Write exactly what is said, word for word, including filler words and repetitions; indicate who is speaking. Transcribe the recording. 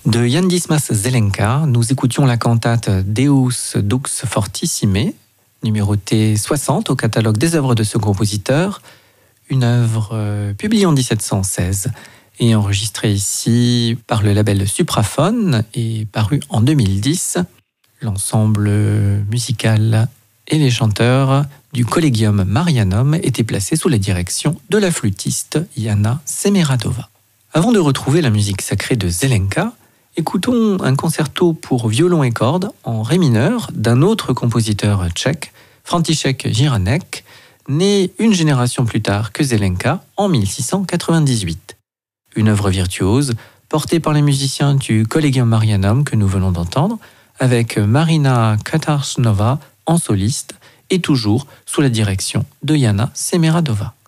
Speaker 1: De Jan Dismas Zelenka, nous écoutions la cantate Deus Dux Fortissime, numérotée soixante au catalogue des œuvres de ce compositeur, une œuvre euh, publiée en dix-sept cent seize et enregistrée ici par le label Supraphone et parue en deux mille dix. L'ensemble musical et les chanteurs du Collegium Marianum étaient placés sous la direction de la flûtiste Jana Semeradova. Avant de retrouver la musique sacrée de Zelenka, écoutons un concerto pour violon et cordes en ré mineur d'un autre compositeur tchèque, František Jiránek, né une génération plus tard que Zelenka en mille six cent quatre-vingt-dix-huit. Une œuvre virtuose portée par les musiciens du Collegium Marianum que nous venons d'entendre, avec Marina Katarsnova en soliste et toujours sous la direction de Jana Semeradova.